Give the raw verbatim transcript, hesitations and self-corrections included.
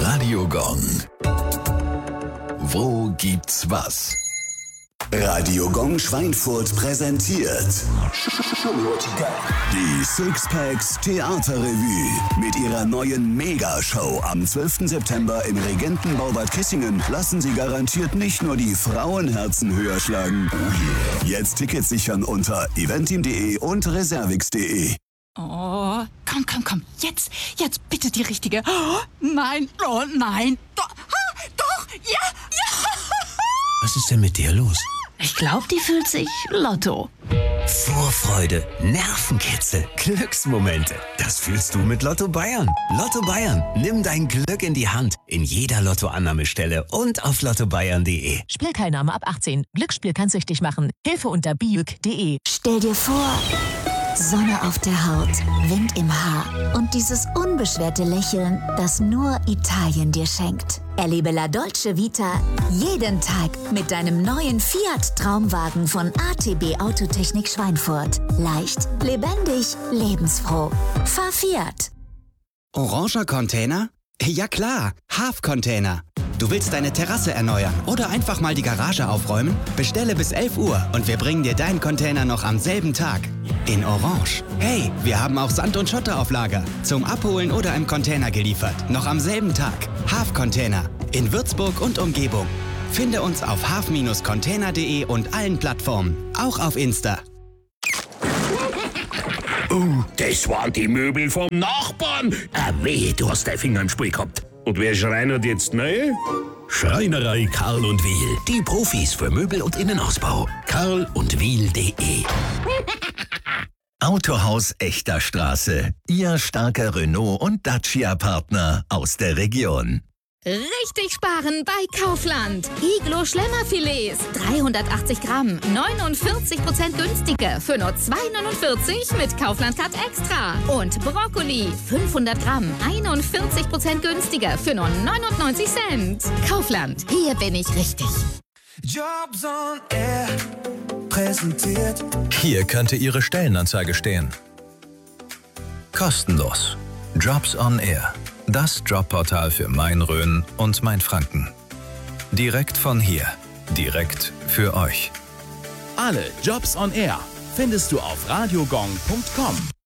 Radio Gong. Wo gibt's was? Radio Gong Schweinfurt präsentiert die Sixpacks Theaterrevue mit ihrer neuen Megashow am zwölften September im Regentenbau-Bad Kissingen lassen sie garantiert nicht nur die Frauenherzen höher schlagen. Jetzt Tickets sichern unter eventim punkt de und reservix punkt de. Oh, komm, komm, komm, jetzt, jetzt bitte die richtige. Oh, nein, oh nein, doch, ah, doch, ja, ja. Was ist denn mit dir los? Ich glaube, die fühlt sich Lotto. Vorfreude, Nervenkitzel, Glücksmomente. Das fühlst du mit Lotto Bayern. Lotto Bayern, nimm dein Glück in die Hand. In jeder Lottoannahmestelle und auf lotto bayern punkt de. Spielteilnahme ab achtzehn. Glücksspiel kann süchtig machen. Hilfe unter biuk punkt de. Stell dir vor, Sonne auf der Haut, Wind im Haar und dieses unbeschwerte Lächeln, das nur Italien dir schenkt. Erlebe La Dolce Vita jeden Tag mit deinem neuen Fiat Traumwagen von A T B Autotechnik Schweinfurt. Leicht, lebendig, lebensfroh. Fahr Fiat. Oranger Container? Ja klar, Half-Container. Du willst deine Terrasse erneuern oder einfach mal die Garage aufräumen? Bestelle bis elf Uhr und wir bringen dir deinen Container noch am selben Tag. In Orange. Hey, wir haben auch Sand und Schotter auf Lager. Zum Abholen oder im Container geliefert. Noch am selben Tag. Half-Container. In Würzburg und Umgebung. Finde uns auf half Bindestrich container punkt de und allen Plattformen. Auch auf Insta. Oh, das waren die Möbel vom Nachbarn. Ah, weh, du hast deinen Finger im Spiel gehabt. Und wer schreinert jetzt neu? Schreinerei Karl und Wiel. Die Profis für Möbel und Innenausbau. karl und wiel punkt de. Autohaus Echter Straße. Ihr starker Renault- und Dacia-Partner aus der Region. Richtig sparen bei Kaufland. Iglo Schlemmerfilets, dreihundertachtzig Gramm, neunundvierzig Prozent günstiger für nur zwei neunundvierzig mit Kaufland Cut Extra. Und Brokkoli, fünfhundert Gramm, einundvierzig Prozent günstiger für nur neunundneunzig Cent. Kaufland, hier bin ich richtig. Jobs on Air präsentiert. Hier könnte Ihre Stellenanzeige stehen. Kostenlos. Jobs on Air. Das Jobportal für Main-Rhön und Main-Franken. Direkt von hier. Direkt für euch. Alle Jobs on Air findest du auf radiogong punkt com.